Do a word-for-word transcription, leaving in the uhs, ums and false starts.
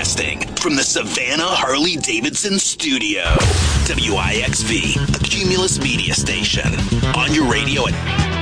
Broadcasting from the Savannah Harley-Davidson studio. W I X V, a Cumulus media station. On your radio at